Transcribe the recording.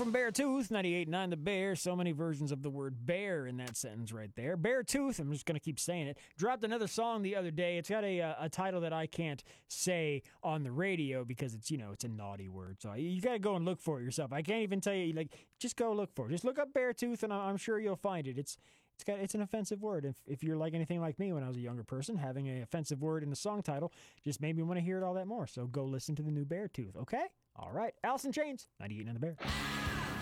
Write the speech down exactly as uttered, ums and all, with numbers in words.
from Beartooth, ninety-eight point nine The Bear. So many versions of the word bear in that sentence right there. Beartooth, I'm just going to keep saying it, dropped another song the other day. It's got a, a title that I can't say on the radio because it's, you know, it's a naughty word. So you got to go and look for it yourself. I can't even tell you, like, just go look for it. Just look up Beartooth and I'm sure you'll find it. It's It's got it's an offensive word. If if you're like anything like me when I was a younger person, having an offensive word in the song title just made me want to hear it all that more. So go listen to the new Beartooth, okay? All right. Alice in Chains, ninety-eight point nine The Bear.